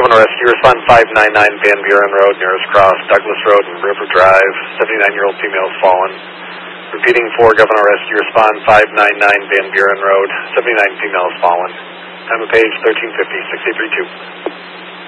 Governor Rescue, respond 599 Van Buren Road, nearest cross, Douglas Road and River Drive. 79-year-old female is fallen. Repeating for Governor Rescue, respond 599 Van Buren Road. 79 female is fallen. Time of page 1350, 632.